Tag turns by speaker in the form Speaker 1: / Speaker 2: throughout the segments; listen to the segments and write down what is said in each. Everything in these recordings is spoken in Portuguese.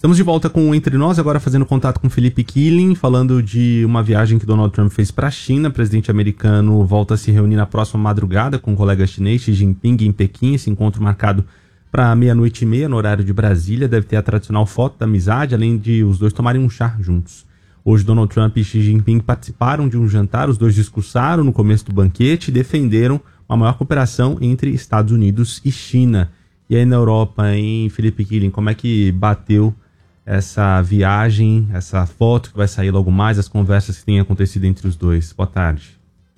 Speaker 1: Estamos de volta com o Entre Nós, agora fazendo contato com Felipe Killing, falando de uma viagem que Donald Trump fez para a China. O presidente americano volta a se reunir na próxima madrugada com o colega chinês Xi Jinping em Pequim. Esse encontro marcado para 00:30 no horário de Brasília. Deve ter a tradicional foto da amizade, além de os dois tomarem um chá juntos. Hoje, Donald Trump e Xi Jinping participaram de um jantar. Os dois discursaram no começo do banquete e defenderam uma maior cooperação entre Estados Unidos e China. E aí na Europa, hein, Felipe Killing, como é que bateu essa viagem, essa foto que vai sair logo mais, as conversas que têm acontecido entre os dois? Boa tarde.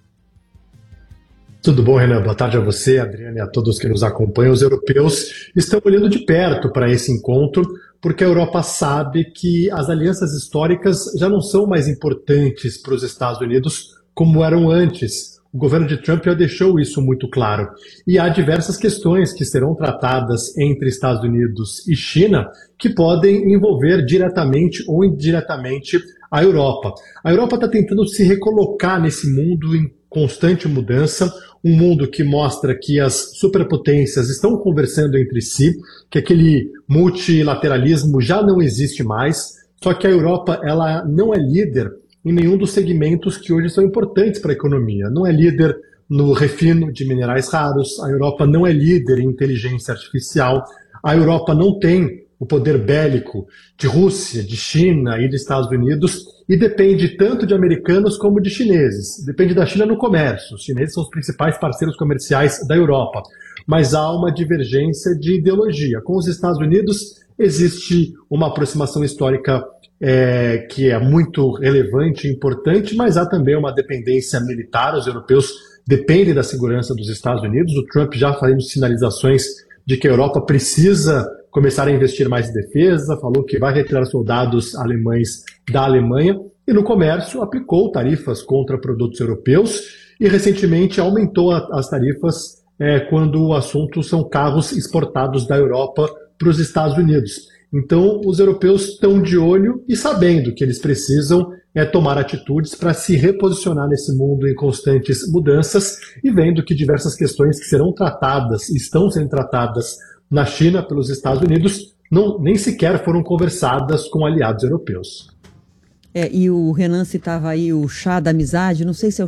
Speaker 2: Tudo bom, Renan? Boa tarde a você, Adriana, e a todos que nos acompanham. Os europeus estão olhando de perto para esse encontro, porque a Europa sabe que as alianças históricas já não são mais importantes para os Estados Unidos como eram antes. O governo de Trump já deixou isso muito claro. E há diversas questões que serão tratadas entre Estados Unidos e China que podem envolver diretamente ou indiretamente a Europa. A Europa está tentando se recolocar nesse mundo em constante mudança, um mundo que mostra que as superpotências estão conversando entre si, que aquele multilateralismo já não existe mais, só que a Europa ela não é líder em nenhum dos segmentos que hoje são importantes para a economia. Não é líder no refino de minerais raros, a Europa não é líder em inteligência artificial, a Europa não tem o poder bélico de Rússia, de China e de Estados Unidos e depende tanto de americanos como de chineses. Depende da China no comércio. Os chineses são os principais parceiros comerciais da Europa. Mas há uma divergência de ideologia. Com os Estados Unidos existe uma aproximação histórica que é muito relevante e importante, mas há também uma dependência militar. Os europeus dependem da segurança dos Estados Unidos. O Trump já fazendo sinalizações de que a Europa precisa começar a investir mais em defesa, falou que vai retirar soldados alemães da Alemanha e no comércio aplicou tarifas contra produtos europeus e recentemente aumentou as tarifas quando o assunto são carros exportados da Europa para os Estados Unidos. Então, os europeus estão de olho e sabendo que eles precisam tomar atitudes para se reposicionar nesse mundo em constantes mudanças e vendo que diversas questões que serão tratadas, estão sendo tratadas na China pelos Estados Unidos, nem sequer foram conversadas com aliados europeus.
Speaker 3: E o Renan citava aí o chá da amizade, não sei se é o